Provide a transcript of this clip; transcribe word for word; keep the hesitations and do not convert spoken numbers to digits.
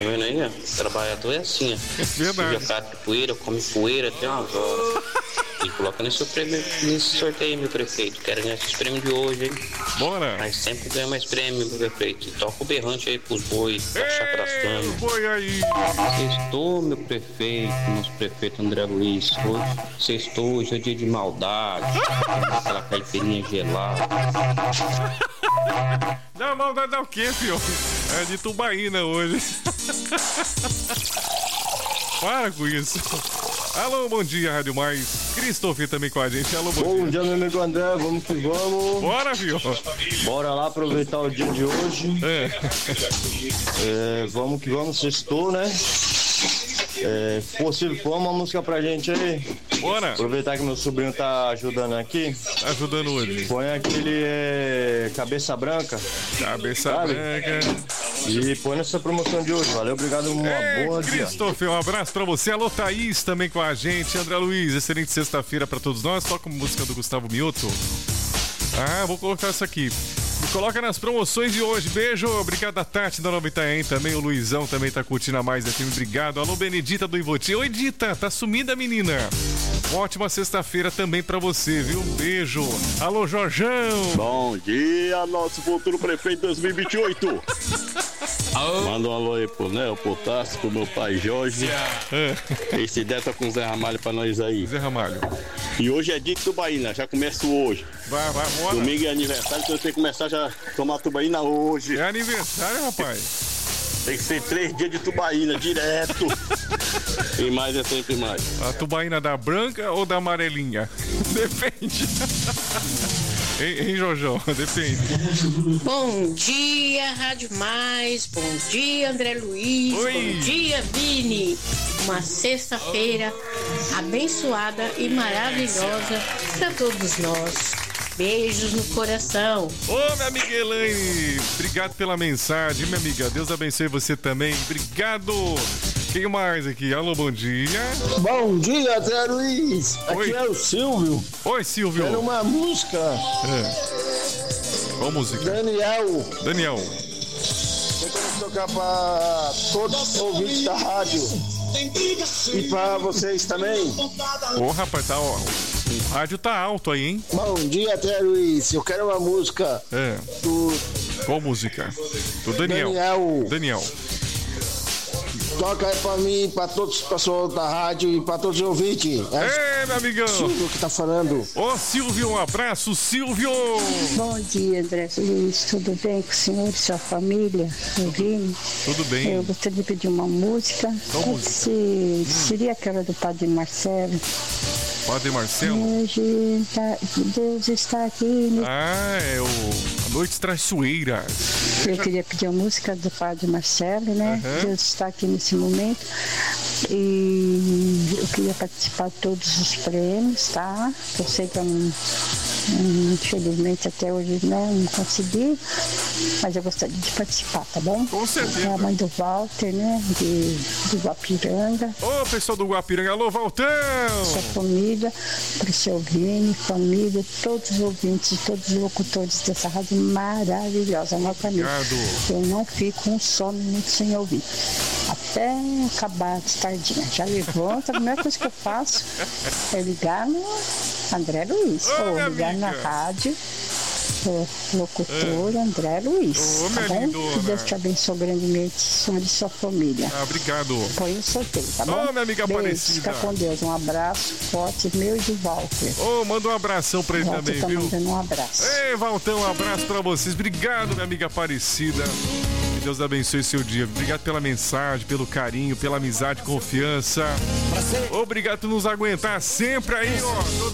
vendo aí, ó? Trabalhador é assim, ó. É verdade. Suja cara de poeira, come poeira até umas horas. E coloca nesse, prêmio, nesse sorteio, meu prefeito. Quero ganhar esses prêmios de hoje, hein? Bora. Mas sempre ganha mais prêmio, meu prefeito. E toca o berrante aí pros bois, tá chacrastando. Boi aí. Sextou, meu prefeito, nosso prefeito André Luiz. Hoje, sextou, hoje é dia de maldade. Aquela caipirinha gelada. Não, maldade é o quê, filho? É de tubaína hoje. Para com isso. Alô, bom dia, Rádio Mais. Christopher também com a gente. Alô, bom, bom dia. dia. Bom dia, meu amigo André. Vamos que vamos. Bora, filho. Bora lá aproveitar o dia de hoje. É. É, vamos que vamos, sextou, né? É, possível, põe uma música pra gente aí. Bora. Aproveitar que meu sobrinho tá ajudando aqui. Tá ajudando hoje. Põe aquele é, Cabeça Branca. Cabeça sabe? Branca. E põe nessa promoção de hoje. Valeu, obrigado, uma Ei, boa dia. Christopher, um abraço pra você. Alô, Thaís também com a gente. André Luiz, excelente sexta-feira pra todos nós. Toca uma música do Gustavo Mioto. Ah, vou colocar essa aqui. Me coloca nas promoções de hoje. Beijo, obrigado a Tati da Nova Itaém também. O Luizão também tá curtindo a Mais F M. Obrigado. Alô, Benedita do Ivoti. Oi, Dita, tá sumida, menina? Uma ótima sexta-feira também pra você, viu? Beijo. Alô, Jorjão. Bom dia, nosso futuro prefeito dois mil e vinte e oito. Manda um alô aí pro Nel, pro Tassi, pro meu pai Jorge. É. Esse ideia tá com o Zé Ramalho pra nós aí. Zé Ramalho. E hoje é dia de tubaína, já começa hoje. Vai, vai, bora. Domingo é aniversário, então tem que começar já a tomar tubaína hoje. É aniversário, rapaz. Tem que ser três dias de tubaína, direto. E mais é sempre mais. A tubaína da branca ou da amarelinha? Depende. Hein, hein, Jojão? Depende. Bom dia, Rádio Mais. Bom dia, André Luiz. Oi. Bom dia, Vini. Uma sexta-feira abençoada e maravilhosa para todos nós. Beijos no coração. Ô, minha amiga Elaine, obrigado pela mensagem, minha amiga. Deus abençoe você também. Obrigado. Quem mais aqui? Alô, bom dia. Bom dia, Zé Luiz. Aqui Oi. é o Silvio. Oi, Silvio. Quero uma música. É. Qual música? Daniel. Daniel. Eu quero tocar para todos os ouvintes da rádio. E para vocês também. Ô, rapaz, tá, ó. O rádio tá alto aí, hein? Bom dia, Zé Luiz. Eu quero uma música É. do Qual música? Do Daniel. Daniel. Daniel. Toca aí pra mim, pra todos os pessoas da rádio e pra todos os ouvintes. É Ei, meu amigão. o Silvio que tá falando. Ô, Silvio, um abraço, Silvio. Bom dia, André Luiz. Tudo bem com o senhor e sua família? Eu vim. Tudo bem. Eu gostaria de pedir uma música. Qual música? Se, seria aquela do Padre Marcelo. Padre Marcelo? Hoje tá- Deus está aqui. No... Ah, é o A Noite Traiçoeira. Eu queria pedir a música do Padre Marcelo, né? Aham. Deus está aqui nesse momento. E eu queria participar de todos os prêmios, tá? Eu sei que eu não, hum, infelizmente até hoje não, não consegui, mas eu gostaria de participar, tá bom? Com certeza. É a mãe do Walter, né? De, do Guapiranga, Ô, pessoal do Guapiranga, alô, Valtão! sua família, pro seu Vini, família, todos os ouvintes, todos os locutores dessa rádio maravilhosa, nota mil. Obrigado. Eu não fico um só minuto sem ouvir. Até acabar de tardinha. Já levanto, a primeira coisa que eu faço é ligar no André Luiz. Ô, Ou minha ligar na amiga. rádio. O locutor André Luiz. Ô, Tá minha bom? lindona. Que Deus te abençoe grandemente, senhor e sua família. Ah, obrigado. Põe o sorteio, tá Ô, bom? minha amiga Beijo, Aparecida. fica com Deus. Um abraço forte, meu e do Walter. Ô, manda um abração pra ele Walter também, tá viu? mandando um abraço. Ei, Valtão, um abraço pra vocês. Obrigado, minha amiga Aparecida. Que Deus abençoe seu dia. Obrigado pela mensagem, pelo carinho, pela amizade, confiança. Obrigado por nos aguentar sempre aí, ó.